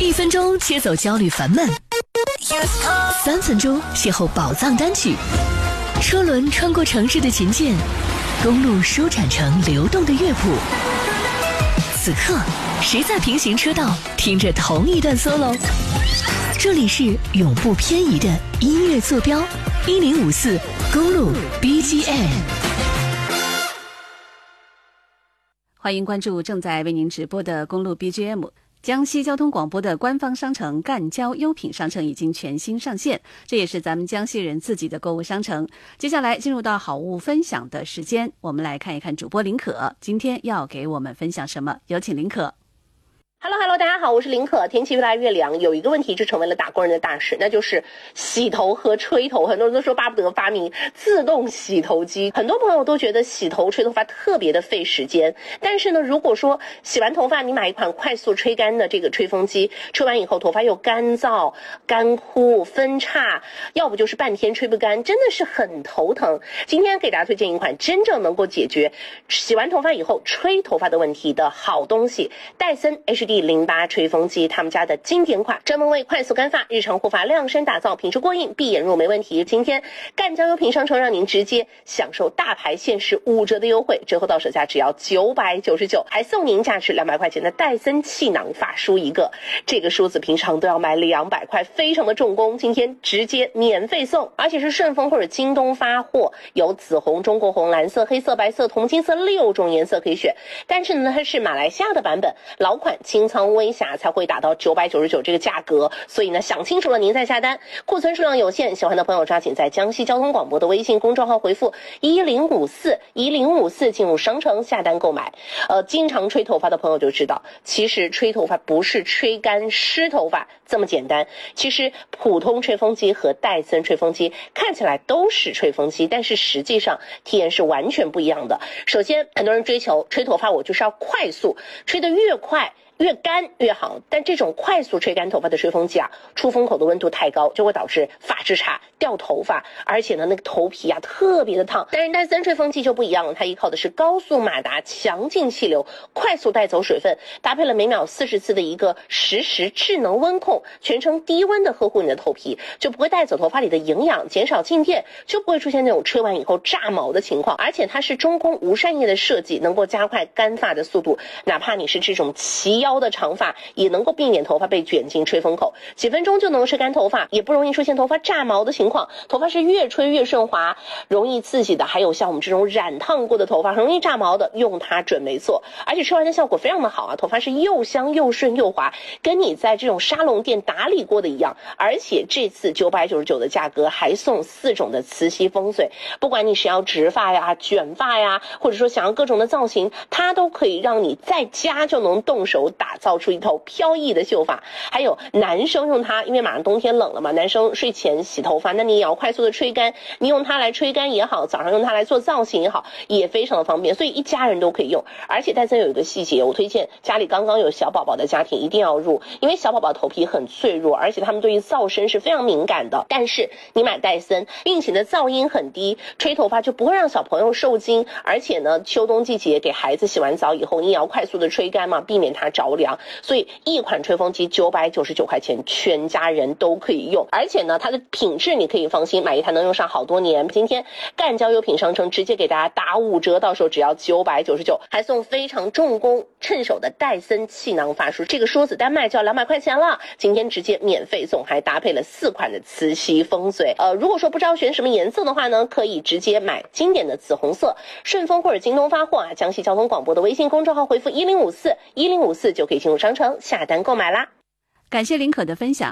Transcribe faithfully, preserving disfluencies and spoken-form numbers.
一分钟切走焦虑烦闷，三分钟邂逅宝藏单曲。车轮穿过城市的琴键，公路舒展成流动的乐谱。此刻，谁在平行车道听着同一段 solo？ 这里是永不偏移的音乐坐标，一零五四公路 B G M。 欢迎关注正在为您直播的公路 B G M。江西交通广播的官方商城赣交优品商城已经全新上线，这也是咱们江西人自己的购物商城。接下来进入到好物分享的时间，我们来看一看主播林可今天要给我们分享什么，有请林可。 Hello Hello， 大家好，我是林可。天气越来越凉，有一个问题就成为了打工人的大事，那就是洗头和吹头。很多人都说巴不得发明自动洗头机，很多朋友都觉得洗头吹头发特别的费时间。但是呢，如果说洗完头发你买一款快速吹干的这个吹风机，吹完以后头发又干燥、干枯、分叉，要不就是半天吹不干，真的是很头疼。今天给大家推荐一款真正能够解决洗完头发以后吹头发的问题的好东西——戴森 H D零八 吹风机，他们家的经典款，专门为快速干发、日常护发量身打造，品质过硬，闭眼入没问题。今天赣交优品商城让您直接享受大牌限时五折的优惠，折后到手价只要九百九十九，还送您价值两百块钱的戴森气囊发梳一个。这个梳子平常都要买两百块，非常的重工，今天直接免费送，而且是顺丰或者京东发货，有紫红、中国红、蓝色、黑色、白色、铜金色六种颜色可以选。但是呢，它是马来西亚的版本，老款清仓微瑕才会打到九百九十九这个价格，所以呢，想清楚了您再下单。库存数量有限，喜欢的朋友抓紧在江西交通广播的微信公众号回复一零五四一零五四进入商城下单购买。呃，经常吹头发的朋友就知道，其实吹头发不是吹干湿头发这么简单。其实普通吹风机和戴森吹风机看起来都是吹风机，但是实际上体验是完全不一样的。首先，很多人追求吹头发我就是要快速，吹得越快越干越好，但这种快速吹干头发的吹风机啊，出风口的温度太高，就会导致发质差、掉头发，而且呢，那个头皮啊特别的烫。但是戴森吹风机就不一样了，它依靠的是高速马达，强劲气流，快速带走水分，搭配了每秒四十次的一个实时智能温控，全程低温的呵护你的头皮，就不会带走头发里的营养，减少静电，就不会出现那种吹完以后炸毛的情况。而且它是中空无扇叶的设计，能够加快干发的速度，哪怕你是这种齐腰的长发，也能够避免头发被卷进吹风口，几分钟就能吹干头发，也不容易出现头发炸毛的情况。头发是越吹越顺滑，容易刺激的还有像我们这种染烫过的头发，很容易炸毛的，用它准没错。而且吹完的效果非常的好啊，头发是又香又顺又滑，跟你在这种沙龙店打理过的一样。而且这次九百九十九的价格还送四种的磁吸风水，不管你是要直发呀、卷发呀，或者说想要各种的造型，它都可以让你在家就能动手打造出一头飘逸的秀发。还有男生用它，因为马上冬天冷了嘛，男生睡前洗头发，那你也要快速的吹干，你用它来吹干也好，早上用它来做造型也好，也非常的方便，所以一家人都可以用。而且戴森有一个细节，我推荐家里刚刚有小宝宝的家庭一定要入，因为小宝宝头皮很脆弱，而且他们对于噪声是非常敏感的。但是你买戴森，并且呢噪音很低，吹头发就不会让小朋友受惊。而且呢，秋冬季节给孩子洗完澡以后，你也要快速的吹干嘛，避免它着凉。所以一款吹风机九百九十九块钱，全家人都可以用。而且呢，它的品质你可以放心，买一台能用上好多年。今天赣交优品商城直接给大家打五折，到时候只要九百九十九，还送非常重工趁手的戴森气囊发梳，这个梳子单卖就要两百块钱了，今天直接免费送，还搭配了四款的磁吸风水。呃，如果说不知道选什么颜色的话呢，可以直接买经典的紫红色，顺丰或者京东发货啊，江西交通广播的微信公众号回复一零五四一零五四就可以进入商城下单购买啦。 感谢林可的分享。